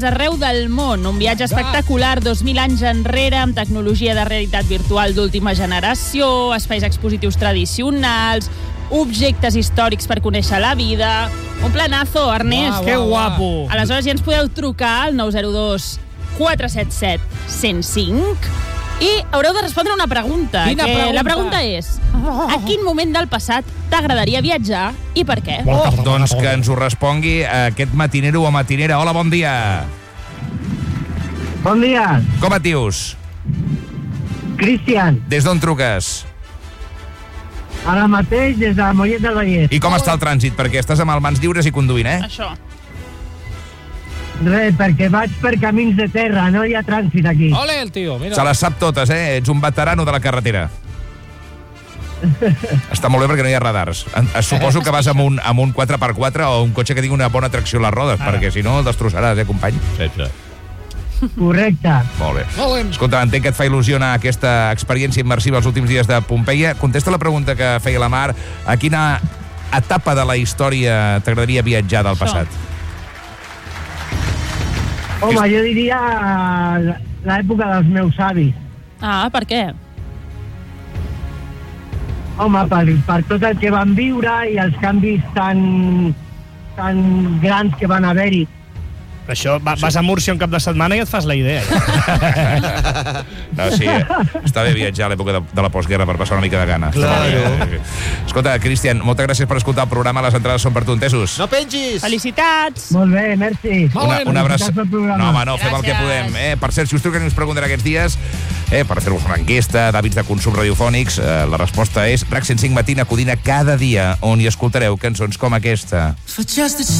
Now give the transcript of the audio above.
Arreu del món, un viatge espectacular 2.000 anys enrere amb tecnologia de realitat virtual d'última generació, espais expositius tradicionals, objectes històrics per conèixer la vida... Un planazo, Ernest. Que guapo. Aleshores ja ens podeu trucar al 902 477 105 i haureu de respondre una pregunta. Quina pregunta? La pregunta és: a quin moment del passat t'agradaria viatjar i per què? Doncs que ens ho respongui aquest matinero o matinera. Hola, bon dia. Bon dia, Com et dius? Cristian. Des d'on truques? Ara mateix des de Mollet del Vallès. I com està el trànsit? Perquè estàs amb les mans lliures i conduint, eh? Això. Res, perquè vaig per camins de terra, no hi ha trànsit aquí. Ole, el tio, mira. Se les sap totes, eh? Ets un veterano de la carretera. Està molt bé perquè no hi ha radars. Suposo que vas amb un 4x4 o un cotxe que tingui una bona tracció a les rodes, perquè si no el destrossaràs, company? Sí. Correcte. Molt bé. Molt bé. Escolta, entenc que et fa il·lusió anar a aquesta experiència immersiva els últims dies de Pompeia. Contesta la pregunta que feia la Mar. A quina etapa de la història t'agradaria viatjar del passat? Home, jo diria l'època dels meus avis. Ah, per què? Home, per tot el que van viure i els canvis tan grans que van haver-hi. Per això vas a Múrcia un cap de setmana i et fas la idea. No, sí, està bé viatjar a l'època de la postguerra per passar una mica de gana. Claro. Escolta, Cristian, moltes gràcies per escoltar el programa. Les entrades són per tu, entesos? No pengis! Felicitats! Molt bé, merci. Una abraçada. Felicitats pel programa. No, home, no, fem el que podem. Per cert, si us truquen i us pregunten aquests dies, per fer-vos una enquesta d'hàbits de consum radiofònics, la resposta és RAC 105 Matina Codina cada dia, on hi escoltareu cançons com aquesta.